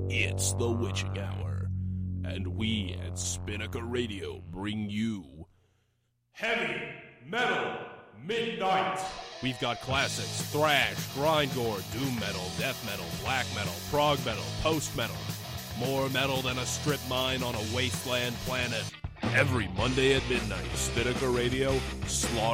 It's the witching hour, and we at Spinnaker Radio bring you Heavy Metal Midnight. We've got classics, thrash, grindcore, doom metal, death metal, black metal, prog metal, post metal. More metal than a strip mine on a wasteland planet. Every Monday at midnight, Spinnaker Radio slaughters